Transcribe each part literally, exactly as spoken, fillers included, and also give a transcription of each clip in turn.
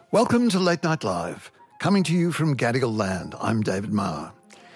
Welcome to Late Night Live, coming to you from Gadigal land. I'm David Marr.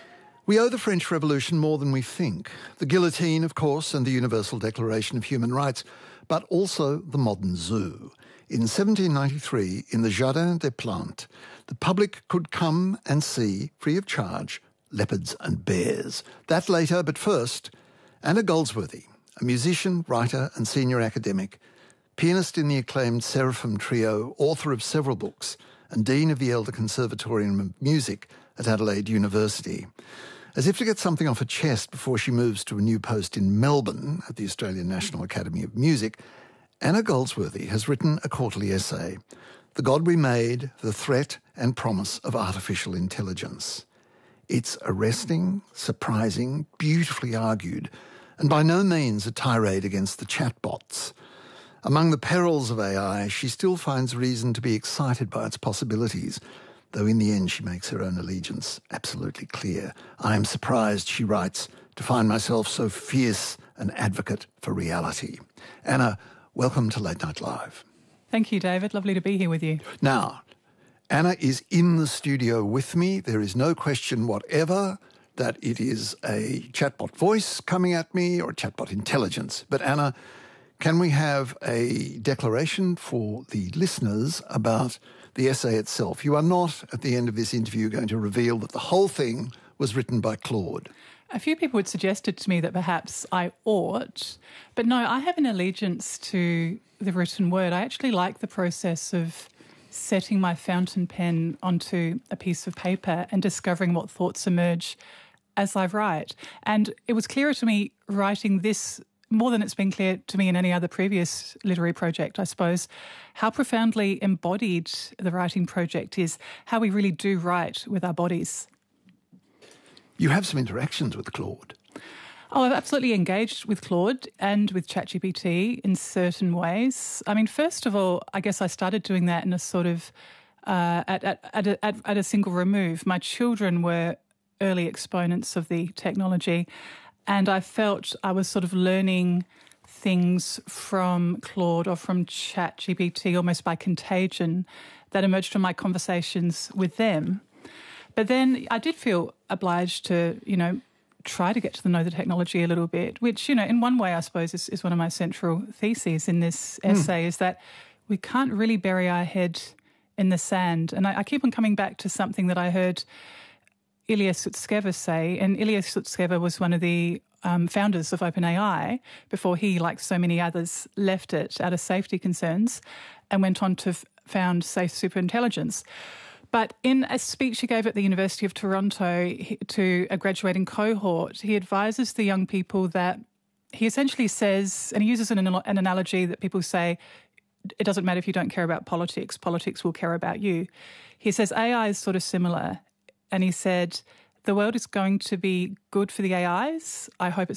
We owe the French Revolution more than we think. The guillotine, of course, and the Universal Declaration of Human Rights, but also the modern zoo. In seventeen ninety-three, in the Jardin des Plantes, the public could come and see, free of charge, leopards and bears. That later, but first, Anna Goldsworthy, a musician, writer and senior academic, pianist in the acclaimed Seraphim Trio, author of several books, and Dean of the Elder Conservatorium of Music at Adelaide University. As if to get something off her chest before she moves to a new post in Melbourne at the Australian National Academy of Music, Anna Goldsworthy has written a quarterly essay, The God We Made, The Threat and Promise of Artificial Intelligence. It's arresting, surprising, beautifully argued, and by no means a tirade against the chatbots. Among the perils of A I, she still finds reason to be excited by its possibilities, though in the end she makes her own allegiance absolutely clear. I am surprised, she writes, to find myself so fierce an advocate for reality. Anna, welcome to Late Night Live. Thank you, David. Lovely to be here with you. Now, Anna is in the studio with me. There is no question whatever that it is a chatbot voice coming at me or a chatbot intelligence. But Anna, can we have a declaration for the listeners about the essay itself? You are not, at the end of this interview, going to reveal that the whole thing was written by Claude. A few people had suggested to me that perhaps I ought, but no, I have an allegiance to the written word. I actually like the process of setting my fountain pen onto a piece of paper and discovering what thoughts emerge as I write. And it was clearer to me writing this more than it's been clear to me in any other previous literary project, I suppose, how profoundly embodied the writing project is, how we really do write with our bodies. You have some interactions with Claude. Oh, I've absolutely engaged with Claude and with ChatGPT in certain ways. I mean, first of all, I guess I started doing that in a sort of, uh, at, at, at, a, at, at a single remove. My children were early exponents of the technology, and I felt I was sort of learning things from Claude or from ChatGPT almost by contagion that emerged from my conversations with them. But then I did feel obliged to, you know, try to get to know the technology a little bit, which, you know, in one way I suppose is, is one of my central theses in this essay, mm. is that we can't really bury our head in the sand. And I, I keep on coming back to something that I heard Ilya Sutskever say, and Ilya Sutskever was one of the um, founders of OpenAI before he, like so many others, left it out of safety concerns and went on to f- found Safe Superintelligence. But in a speech he gave at the University of Toronto he, to a graduating cohort, he advises the young people that he essentially says, and he uses an, an analogy that people say, it doesn't matter if you don't care about politics, politics will care about you. He says A I is sort of similar. And he said, the world is going to be good for the A Is. I hope it's